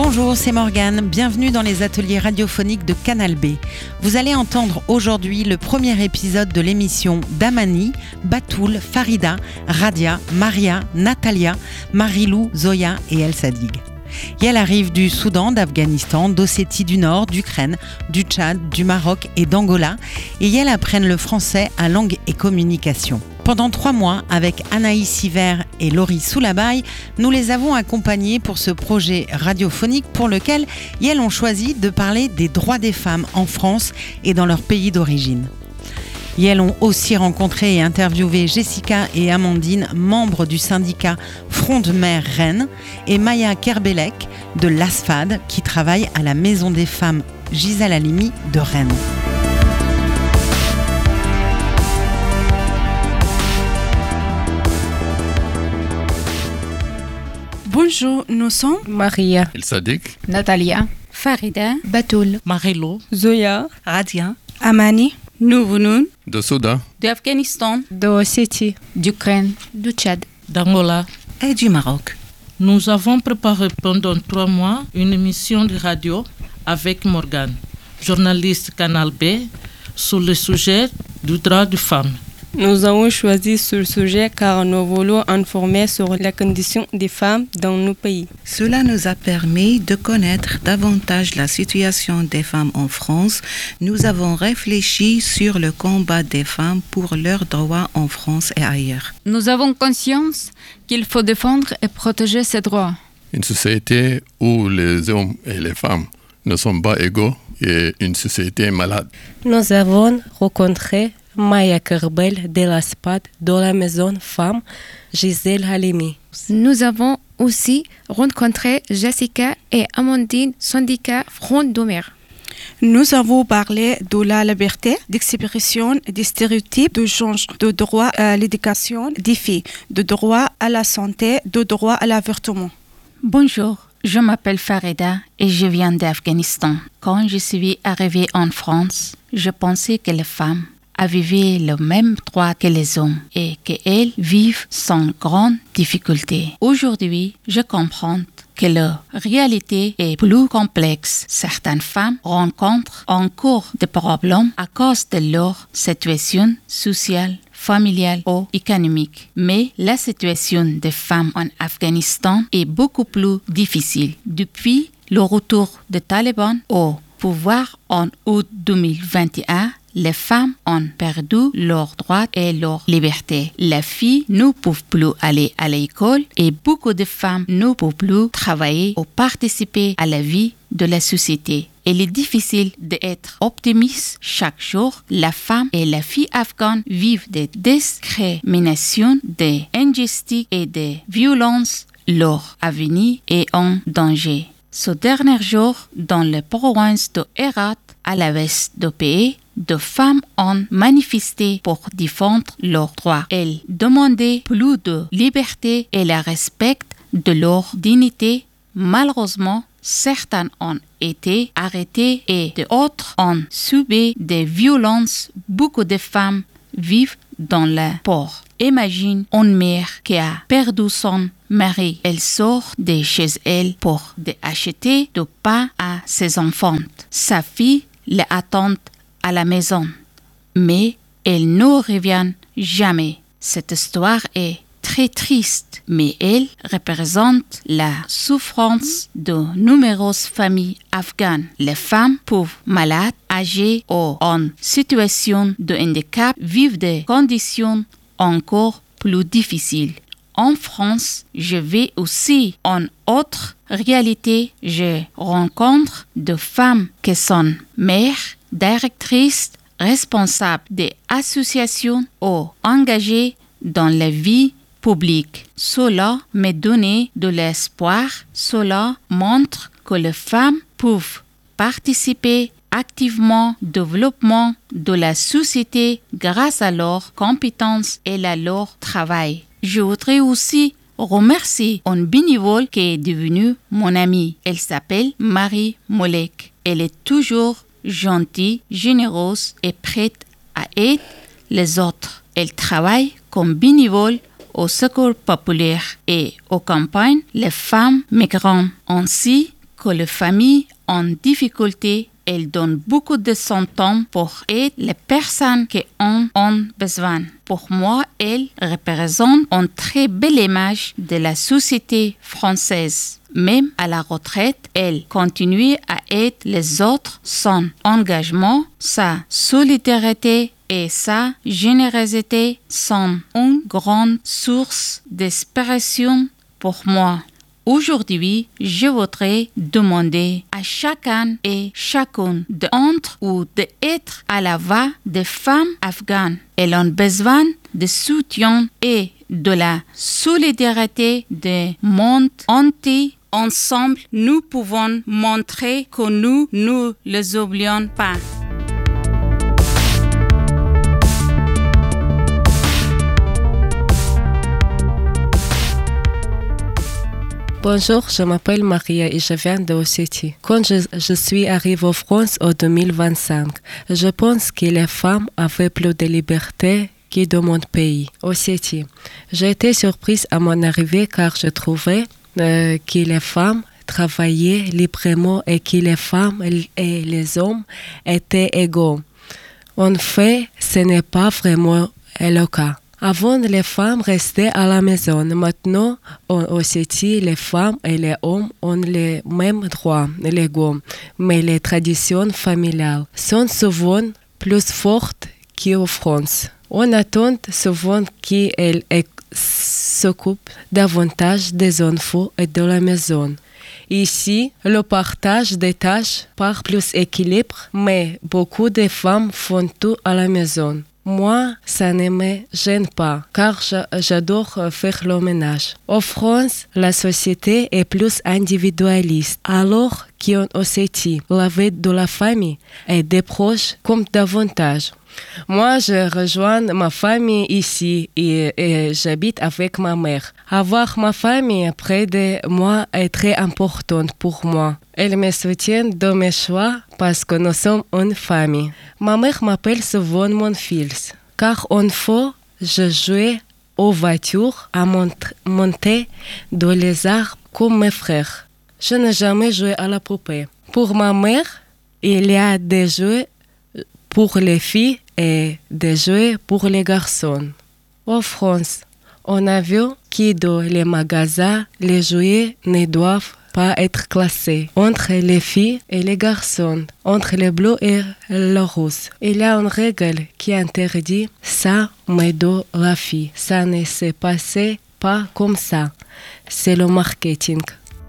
Bonjour, c'est Morgane. Bienvenue dans les ateliers radiophoniques de Canal B. Vous allez entendre aujourd'hui le premier épisode de l'émission d'Amani, Batoul, Farida, Radia, Maria, Natalia, Marilou, Zoya et El Sadig. Et elles arrivent du Soudan, d'Afghanistan, d'Ossétie du Nord, d'Ukraine, du Tchad, du Maroc et d'Angola. Et elles apprennent le français à langue et communication. Pendant 3 mois, avec Anaïs Hiver et Laurie Soulabaye, nous les avons accompagnées pour ce projet radiophonique pour lequel elles ont choisi de parler des droits des femmes en France et dans leur pays d'origine. Et elles ont aussi rencontré et interviewé Jessica et Amandine, membres du syndicat Front de Mer Rennes, et Maya Kerbelek de l'ASFAD, qui travaille à la Maison des femmes Gisèle Halimi de Rennes. Bonjour, nous sommes Maria, El Sadig, Natalia, Farida, Batoul, Marilou, Zoya, Radia, Amani. Nous venons de Soudan, d'Afghanistan, d'Ossétie, d'Ukraine, du Tchad, d'Angola et du Maroc. Nous avons préparé pendant 3 mois une émission de radio avec Morgane, journaliste Canal B, sur le sujet du droit des femmes. Nous avons choisi ce sujet car nous voulons informer sur la condition des femmes dans nos pays. Cela nous a permis de connaître davantage la situation des femmes en France. Nous avons réfléchi sur le combat des femmes pour leurs droits en France et ailleurs. Nous avons conscience qu'il faut défendre et protéger ces droits. Une société où les hommes et les femmes ne sont pas égaux et une société malade. Nous avons rencontré Maya Kerbel de l'ASFAD de la Maison Femmes Gisèle Halimi. Nous avons aussi rencontré Jessica et Amandine, syndicat Front de Mer. Nous avons parlé de la liberté d'expression, des stéréotypes de genre, de droit à l'éducation des filles, de droit à la santé, de droit à l'avortement. Bonjour, je m'appelle Farida et je viens d'Afghanistan. Quand je suis arrivée en France, je pensais que les femmes avaient le même droit que les hommes et qu'elles vivent sans grande difficulté. Aujourd'hui, je comprends que la réalité est plus complexe. Certaines femmes rencontrent encore des problèmes à cause de leur situation sociale, familiale ou économique. Mais la situation des femmes en Afghanistan est beaucoup plus difficile. Depuis le retour des talibans au pouvoir en août 2021, les femmes ont perdu leurs droits et leur liberté. Les filles ne peuvent plus aller à l'école et beaucoup de femmes ne peuvent plus travailler ou participer à la vie de la société. Il est difficile d'être optimiste chaque jour. La femme et la fille afghane vivent des discriminations, des injustices et des violences. Leur avenir est en danger. Ce dernier jour, dans les provinces de Herat, à l'ouest du pays, des femmes ont manifesté pour défendre leurs droits. Elles demandaient plus de liberté et le respect de leur dignité. Malheureusement, certaines ont été arrêtées et d'autres ont subi des violences. Beaucoup de femmes vivent dans la pauvreté. Imagine une mère qui a perdu son mari. Elle sort de chez elle pour acheter du pain à ses enfants. Sa fille l'attend à la maison, mais elle ne revient jamais. Cette histoire est très triste, mais elle représente la souffrance de nombreuses familles afghanes. Les femmes pauvres, malades, âgées ou en situation de handicap vivent des conditions encore plus difficiles. En France, je vis aussi une autre réalité. Je rencontre des femmes qui sont mères, directrices, responsables des associations ou engagées dans la vie publique. Cela me donne de l'espoir. Cela montre que les femmes peuvent participer activement au développement de la société grâce à leurs compétences et à leur travail. Je voudrais aussi remercier une bénévole qui est devenue mon amie. Elle s'appelle Marie Molek. Elle est toujours gentille, généreuse et prête à aider les autres. Elle travaille comme bénévole au secours populaire et aux campagnes les femmes migrantes ainsi que les familles en difficulté, elle donne beaucoup de son temps pour aider les personnes qui en ont besoin. Pour moi, elle représente une très belle image de la société française. Même à la retraite, elle continue à aider les autres. Son engagement, sa solidarité et sa générosité sont une grande source d'inspiration pour moi. Aujourd'hui, je voudrais demander à chacun et chacune d'entre ou d'être à la voix des femmes afghanes. Elles ont besoin de soutien et de la solidarité du monde entier. Ensemble, nous pouvons montrer que nous ne les oublions pas. Bonjour, je m'appelle Maria et je viens de Ossétie. Quand je suis arrivée en France en 2025, je pense que les femmes avaient plus de liberté que dans mon pays, Ossétie. J'ai été surprise à mon arrivée car je trouvais que les femmes travaillaient librement et que les femmes et les hommes étaient égaux. En fait, ce n'est pas vraiment le cas. Avant, les femmes restaient à la maison. Maintenant, en Ossétie, les femmes et les hommes ont les mêmes droits légaux, mais les traditions familiales sont souvent plus fortes qu'en France. On attend souvent qu'elles s'occupent davantage des enfants et de la maison. Ici, le partage des tâches part plus équilibre, mais beaucoup de femmes font tout à la maison. Moi, ça ne me gêne pas, car j'adore faire le ménage. En France, la société est plus individualiste, alors qu'en Ossétie, la vie de la famille et des proches compte davantage. Moi, je rejoins ma famille ici et j'habite avec ma mère. Avoir ma famille près de moi est très important pour moi. Elle me soutient dans mes choix parce que nous sommes une famille. Ma mère m'appelle souvent mon fils, car une fois, je jouais aux voitures à monter dans les arbres comme mes frères. Je n'ai jamais joué à la poupée. Pour ma mère, il y a des jeux pour les filles et des jouets pour les garçons. En France, on a vu que dans les magasins, les jouets ne doivent pas être classés entre les filles et les garçons, entre le bleu et le rose. Il y a une règle qui interdit ça, mais dans la fille. Ça ne s'est passé pas comme ça. C'est le marketing.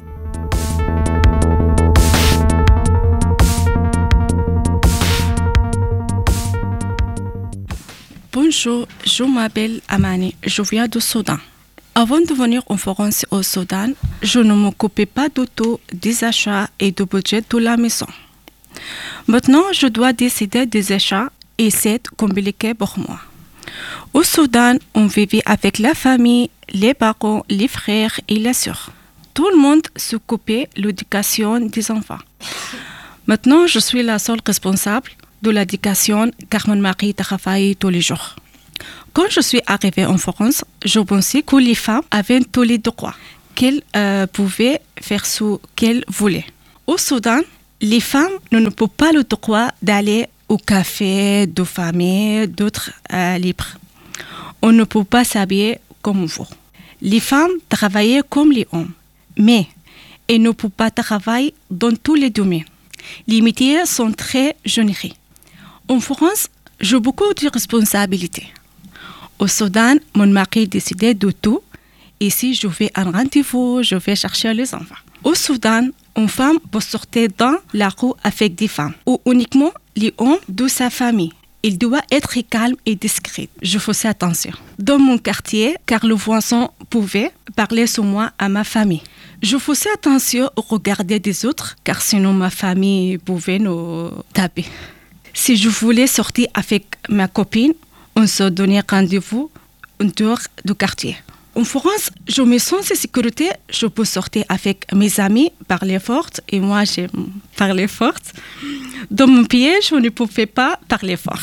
Bonjour, je m'appelle Amani, je viens du Soudan. Avant de venir en France au Soudan, je ne m'occupais pas du tout des achats et du budget de la maison. Maintenant, je dois décider des achats et c'est compliqué pour moi. Au Soudan, on vivait avec la famille, les parents, les frères et les sœurs. Tout le monde s'occupait de l'éducation des enfants. Maintenant, je suis la seule responsable de l'éducation car mon mari travaille tous les jours. Quand je suis arrivée en France, je pensais que les femmes avaient tous les droits, qu'elles pouvaient faire ce qu'elles voulaient. Au Soudan, les femmes n'ont pas le droit d'aller au café, de famille, d'autres libres. On ne peut pas s'habiller comme vous. Les femmes travaillaient comme les hommes, mais elles ne peuvent pas travailler dans tous les domaines. Les métiers sont très généreux. En France, j'ai beaucoup de responsabilités. Au Soudan, mon mari décidait de tout. Ici, je fais un rendez-vous, je vais chercher les enfants. Au Soudan, une femme peut sortir dans la rue avec des femmes ou uniquement les hommes de sa famille. Il doit être calme et discret. Je faisais attention. Dans mon quartier, car le voisin pouvait parler sur moi à ma famille. Je faisais attention au regard des autres, car sinon ma famille pouvait nous taper. Si je voulais sortir avec ma copine, on se donnait rendez-vous dehors du quartier. En France, je me sens en sécurité. Je peux sortir avec mes amis, parler fort, et moi j'aime parler fort. Dans mon pays, je ne pouvais pas parler fort.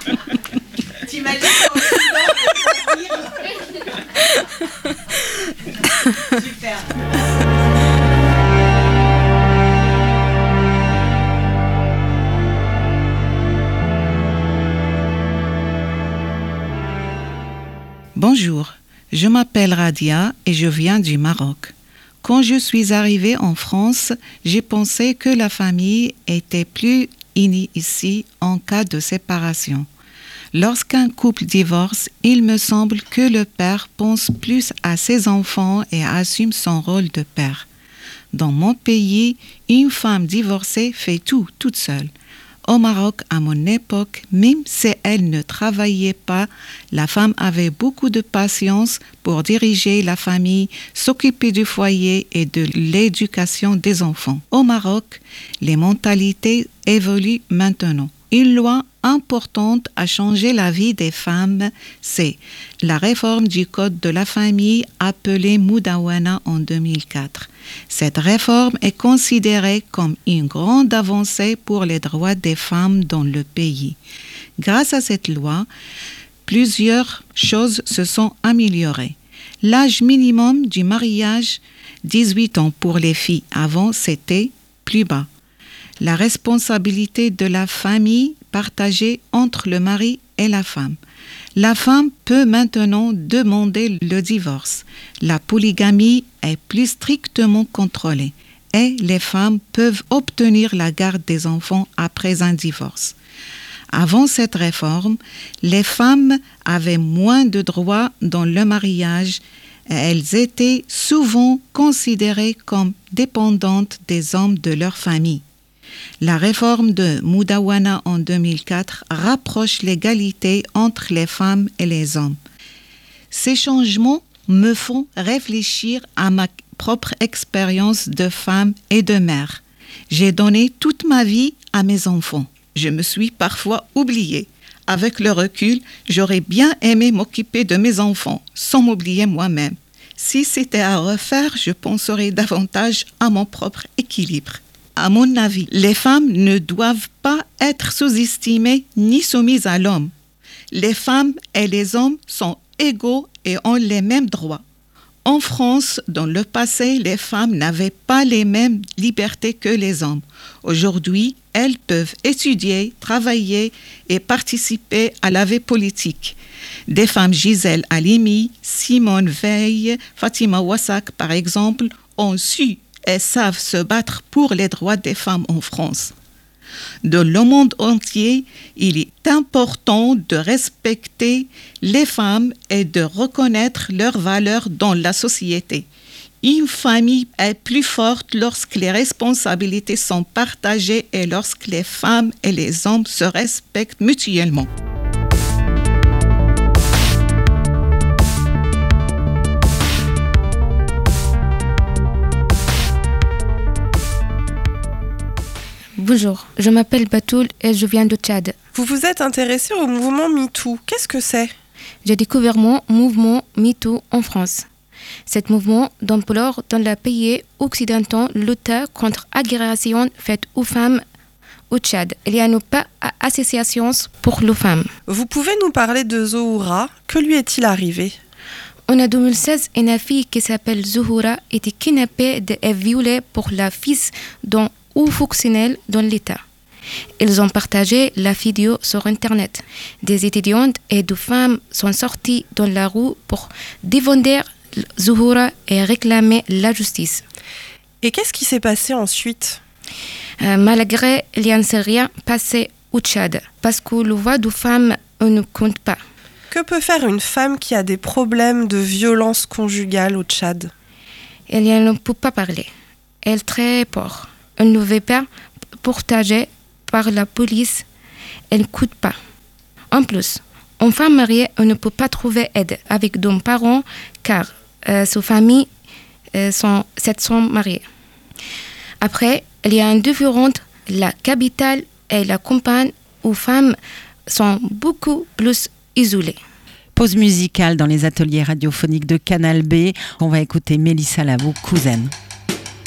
T'imagines Super. Bonjour, je m'appelle Radia et je viens du Maroc. Quand je suis arrivée en France, j'ai pensé que la famille était plus unie ici en cas de séparation. Lorsqu'un couple divorce, il me semble que le père pense plus à ses enfants et assume son rôle de père. Dans mon pays, une femme divorcée fait tout toute seule. Au Maroc, à mon époque, même si elle ne travaillait pas, la femme avait beaucoup de patience pour diriger la famille, s'occuper du foyer et de l'éducation des enfants. Au Maroc, les mentalités évoluent maintenant. Une loi importante a changé la vie des femmes, c'est la réforme du Code de la famille appelée Moudawana en 2004. Cette réforme est considérée comme une grande avancée pour les droits des femmes dans le pays. Grâce à cette loi, plusieurs choses se sont améliorées. L'âge minimum du mariage, 18 ans pour les filles, avant c'était plus bas. La responsabilité de la famille partagée entre le mari et la femme. La femme peut maintenant demander le divorce. La polygamie est plus strictement contrôlée et les femmes peuvent obtenir la garde des enfants après un divorce. Avant cette réforme, les femmes avaient moins de droits dans le mariage et elles étaient souvent considérées comme dépendantes des hommes de leur famille. La réforme de Moudawana en 2004 rapproche l'égalité entre les femmes et les hommes. Ces changements me font réfléchir à ma propre expérience de femme et de mère. J'ai donné toute ma vie à mes enfants. Je me suis parfois oubliée. Avec le recul, j'aurais bien aimé m'occuper de mes enfants, sans m'oublier moi-même. Si c'était à refaire, je penserais davantage à mon propre équilibre. À mon avis, les femmes ne doivent pas être sous-estimées ni soumises à l'homme. Les femmes et les hommes sont égaux et ont les mêmes droits. En France, dans le passé, les femmes n'avaient pas les mêmes libertés que les hommes. Aujourd'hui, elles peuvent étudier, travailler et participer à la vie politique. Des femmes Gisèle Halimi, Simone Veil, Fatima Wassak, par exemple, ont su et savent se battre pour les droits des femmes en France. Dans le monde entier, il est important de respecter les femmes et de reconnaître leurs valeurs dans la société. Une famille est plus forte lorsque les responsabilités sont partagées et lorsque les femmes et les hommes se respectent mutuellement. Bonjour, je m'appelle Batoul et je viens du Tchad. Vous vous êtes intéressé au mouvement MeToo. Qu'est-ce que c'est ? J'ai découvert mon mouvement MeToo en France. Ce mouvement d'ampleur dans les pays occidentaux lutte contre l'agression faite aux femmes au Tchad. Il y a une association pour les femmes. Vous pouvez nous parler de Zohura ? Que lui est-il arrivé ? En 2016, une fille qui s'appelle Zohura était kidnappée et violée pour la fille d'un haut fonctionnaire dans l'État. Ils ont partagé la vidéo sur Internet. Des étudiantes et des femmes sont sorties dans la rue pour défendre Zohura et réclamer la justice. Et qu'est-ce qui s'est passé ensuite ? Malgré, il n'y a rien passé au Tchad, parce que le voix des femmes ne compte pas. Que peut faire une femme qui a des problèmes de violence conjugale au Tchad ? Elle ne peut pas parler. Elle est très pauvre. Elle ne veut pas partager par la police. Elle n'écoute pas. En plus, une femme mariée ne peut pas trouver aide avec des parents car sa famille sont mariées. Après, il y a une différence. La capitale et la campagne où femmes sont beaucoup plus isolées. Pause musicale dans les ateliers radiophoniques de Canal B. On va écouter Mélissa Lavo, Cousin.